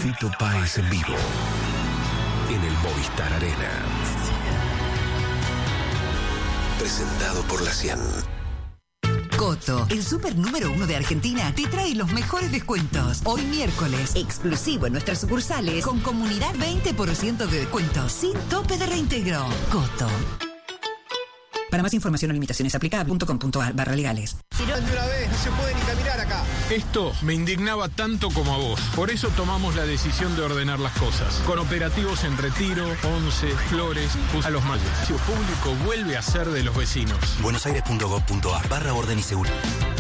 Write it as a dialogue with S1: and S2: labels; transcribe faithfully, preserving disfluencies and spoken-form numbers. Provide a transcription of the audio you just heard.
S1: Fito Páez en vivo en el Movistar Arena. Presentado por la Cian.
S2: Coto, el super número uno de Argentina, te trae los mejores descuentos. Hoy miércoles, exclusivo en nuestras sucursales, con comunidad veinte por ciento de descuento, sin tope de reintegro. Coto. Para más información o limitaciones aplicables, punto com punto ar barra legales.
S3: De una vez, no se puede ni caminar acá.
S4: Esto me indignaba tanto como a vos. Por eso tomamos la decisión de ordenar las cosas. Con operativos en Retiro, Once, Flores, a los mayores. El público vuelve a ser de los vecinos.
S5: buenosaires punto gov punto ar barra orden y seguridad.